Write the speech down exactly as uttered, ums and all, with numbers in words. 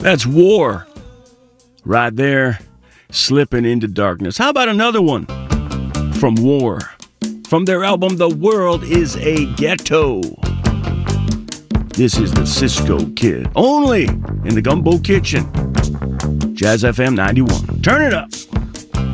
That's War. Right there, slipping into darkness. How about another one from War? From their album, The World is a Ghetto. This is the Cisco Kid, only in the Gumbo Kitchen. Jazz F M ninety-one. Turn it up.